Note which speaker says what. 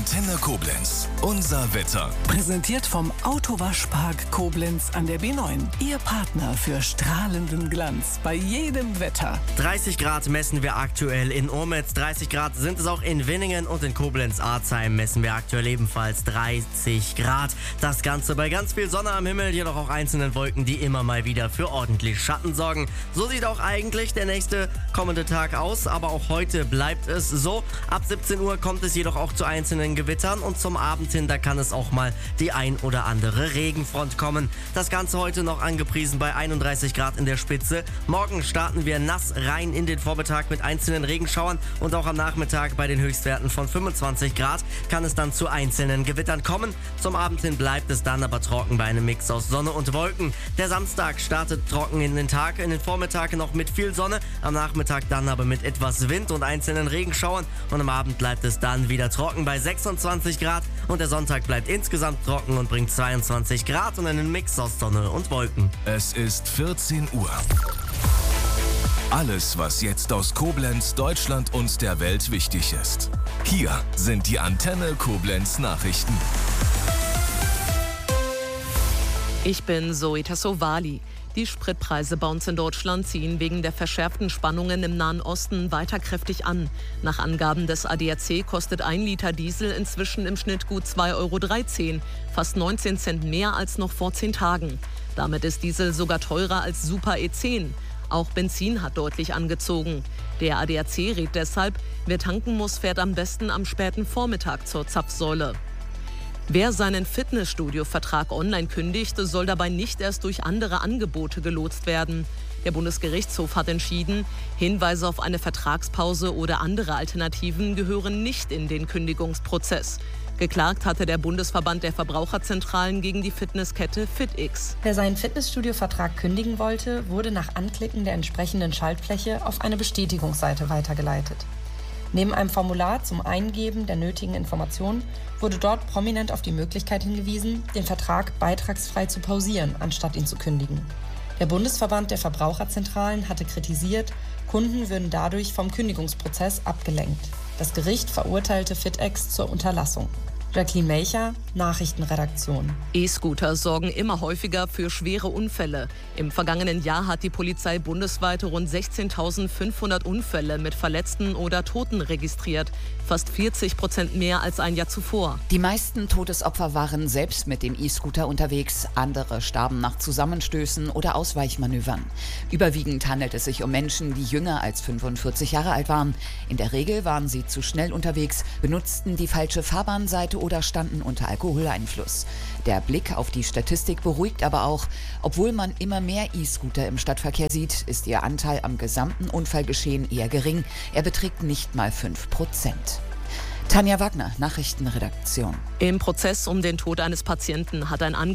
Speaker 1: Antenne Koblenz. Unser Wetter.
Speaker 2: Präsentiert vom Autowaschpark Koblenz an der B9. Ihr Partner für strahlenden Glanz bei jedem Wetter.
Speaker 3: 30 Grad messen wir aktuell in Urmetz. 30 Grad sind es auch in Winningen und in Koblenz-Arzheim messen wir aktuell ebenfalls 30 Grad. Das Ganze bei ganz viel Sonne am Himmel, jedoch auch einzelnen Wolken, die immer mal wieder für ordentlich Schatten sorgen. So sieht auch eigentlich der nächste kommende Tag aus, aber auch heute bleibt es so. Ab 17 Uhr kommt es jedoch auch zu einzelnen Gewittern und zum Abend hin, da kann es auch mal die ein oder andere Regenfront kommen. Das Ganze heute noch angepriesen bei 31 Grad in der Spitze. Morgen starten wir nass rein in den Vormittag mit einzelnen Regenschauern und auch am Nachmittag bei den Höchstwerten von 25 Grad kann es dann zu einzelnen Gewittern kommen. Zum Abend hin bleibt es dann aber trocken bei einem Mix aus Sonne und Wolken. Der Samstag startet trocken in den Tag, in den Vormittag noch mit viel Sonne, am Nachmittag dann aber mit etwas Wind und einzelnen Regenschauern und am Abend bleibt es dann wieder trocken bei 26 Grad und der Sonntag bleibt insgesamt trocken und bringt 22 Grad und einen Mix aus Sonne und Wolken.
Speaker 1: Es ist 14 Uhr. Alles, was jetzt aus Koblenz, Deutschland und der Welt wichtig ist. Hier sind die Antenne Koblenz Nachrichten.
Speaker 4: Ich bin Zoe Tassovali. Die Spritpreise bei uns in Deutschland ziehen wegen der verschärften Spannungen im Nahen Osten weiter kräftig an. Nach Angaben des ADAC kostet 1 Liter Diesel inzwischen im Schnitt gut 2,13 €, fast 19 Cent mehr als noch vor 10 Tagen. Damit ist Diesel sogar teurer als Super E10. Auch Benzin hat deutlich angezogen. Der ADAC rät deshalb, wer tanken muss, fährt am besten am späten Vormittag zur Zapfsäule. Wer seinen Fitnessstudio-Vertrag online kündigt, soll dabei nicht erst durch andere Angebote gelotst werden. Der Bundesgerichtshof hat entschieden, Hinweise auf eine Vertragspause oder andere Alternativen gehören nicht in den Kündigungsprozess. Geklagt hatte der Bundesverband der Verbraucherzentralen gegen die Fitnesskette FitX.
Speaker 5: Wer seinen Fitnessstudio-Vertrag kündigen wollte, wurde nach Anklicken der entsprechenden Schaltfläche auf eine Bestätigungsseite weitergeleitet. Neben einem Formular zum Eingeben der nötigen Informationen wurde dort prominent auf die Möglichkeit hingewiesen, den Vertrag beitragsfrei zu pausieren, anstatt ihn zu kündigen. Der Bundesverband der Verbraucherzentralen hatte kritisiert, Kunden würden dadurch vom Kündigungsprozess abgelenkt. Das Gericht verurteilte FitX zur Unterlassung. Jacqueline Melcher, Nachrichtenredaktion.
Speaker 4: E-Scooter sorgen immer häufiger für schwere Unfälle. Im vergangenen Jahr hat die Polizei bundesweit rund 16.500 Unfälle mit Verletzten oder Toten registriert. Fast 40% mehr als ein Jahr zuvor.
Speaker 6: Die meisten Todesopfer waren selbst mit dem E-Scooter unterwegs. Andere starben nach Zusammenstößen oder Ausweichmanövern. Überwiegend handelt es sich um Menschen, die jünger als 45 Jahre alt waren. In der Regel waren sie zu schnell unterwegs, benutzten die falsche Fahrbahnseite oder standen unter Alkoholeinfluss. Der Blick auf die Statistik beruhigt aber auch. Obwohl man immer mehr E-Scooter im Stadtverkehr sieht, ist ihr Anteil am gesamten Unfallgeschehen eher gering. Er beträgt nicht mal 5%. Tanja Wagner, Nachrichtenredaktion.
Speaker 4: Im Prozess um den Tod eines Patienten hat ein